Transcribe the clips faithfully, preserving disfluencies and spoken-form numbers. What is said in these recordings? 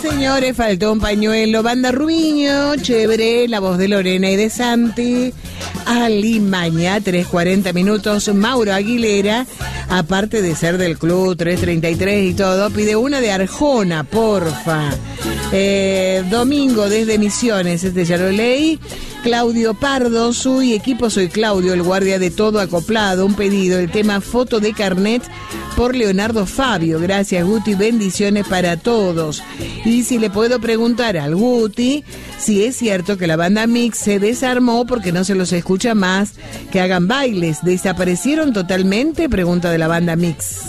señores, faltó un pañuelo. Banda Rubiño, chévere, la voz de Lorena y de Santi. Alimaña, tres cuarenta minutos. Mauro Aguilera, aparte de ser del club tres treinta y tres y todo, pide una de Arjona, porfa. Eh, domingo desde Misiones, este ya lo leí. Claudio Pardo, su y equipo, soy Claudio, el guardia de todo acoplado. Un pedido, el tema Foto de Carnet por Leonardo Fabio. Gracias, Guti, bendiciones para todos. Y si le puedo preguntar al Guti si es cierto que la banda Mix se desarmó porque no se los escucha más, que hagan bailes. ¿Desaparecieron totalmente? Pregunta de la banda Mix.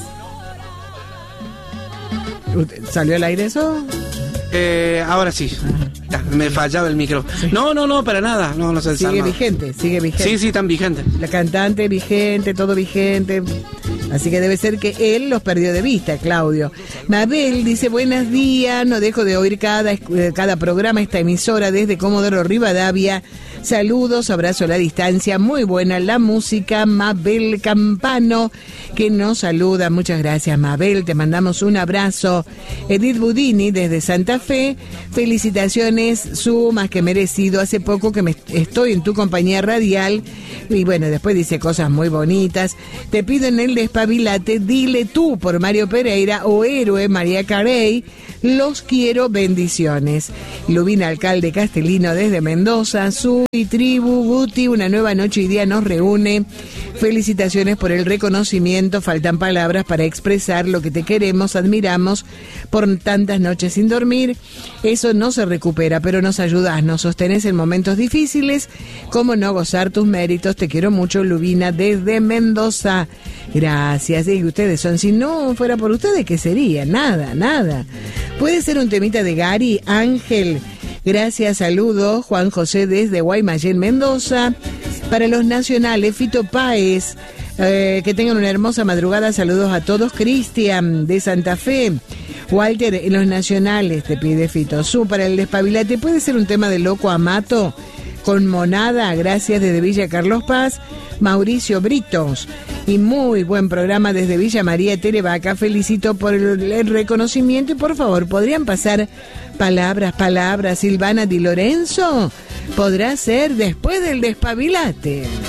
¿Salió al aire eso? Eh, ahora sí. Ya, me fallaba el micro. Sí. No, no, no, para nada. No, no se Sigue vigente, sigue vigente. Sí, sí, tan vigente. La cantante vigente, todo vigente. Así que debe ser que él los perdió de vista, Claudio. Mabel dice, buenos días, no dejo de oír cada, cada programa, esta emisora desde Comodoro Rivadavia. Saludos, abrazo a la distancia, muy buena la música. Mabel Campano, que nos saluda. Muchas gracias, Mabel, te mandamos un abrazo. Edith Budini, desde Santa Fe, felicitaciones, su más que merecido. Hace poco que me estoy en tu compañía radial. Y bueno, después dice cosas muy bonitas. Te pido en el despabilate, dile tú por Mario Pereira o Héroe María Carey. Los quiero, bendiciones. Lubina, alcalde Castellino desde Mendoza, su y tribu, Guti, una nueva noche y día nos reúne. Felicitaciones por el reconocimiento, faltan palabras para expresar lo que te queremos, admiramos por tantas noches sin dormir. Eso no se recupera, pero nos ayudas, nos sostenés en momentos difíciles. ¿Cómo no gozar tus méritos? Te quiero mucho, Lubina, desde Mendoza. Gracias. Y ustedes son, si no fuera por ustedes, ¿qué sería? Nada, nada. Puede ser un temita de Gary Ángel. Gracias, saludos, Juan José desde Guaymallén, Mendoza. Para los nacionales, Fito Páez, eh, que tengan una hermosa madrugada, saludos a todos. Cristian de Santa Fe. Walter, en los nacionales, te pide Fito. Su, para el despabilate, puede ser un tema de Loco Amato con Monada, gracias desde Villa Carlos Paz. Mauricio Britos, y muy buen programa desde Villa María Terevaca. Felicito por el, el reconocimiento y por favor, ¿podrían pasar palabras, palabras, Silvana Di Lorenzo? Podrá ser después del despabilate.